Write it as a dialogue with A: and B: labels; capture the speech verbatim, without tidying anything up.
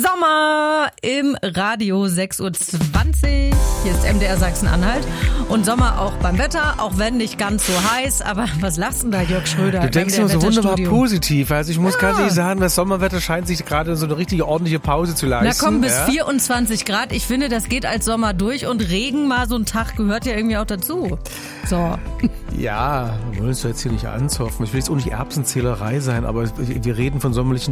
A: Sommer im Radio, sechs Uhr zwanzig. Hier ist M D R Sachsen-Anhalt. Und Sommer auch beim Wetter, auch wenn nicht ganz so heiß. Aber was lachst du da, Jörg Schröder?
B: Du denkst nur so wunderbar positiv. Also ich muss
A: ja.
B: ganz ehrlich sagen, das Sommerwetter scheint sich gerade so eine richtige ordentliche Pause zu leisten.
A: Na komm, bis
B: ja?
A: vierundzwanzig Grad. Ich finde, das geht als Sommer durch. Und Regen mal so ein Tag gehört ja irgendwie auch dazu. So.
B: Ja, wir wollen uns jetzt hier nicht anzoffen. Ich will jetzt auch nicht Erbsenzählerei sein, aber wir reden von sommerlichen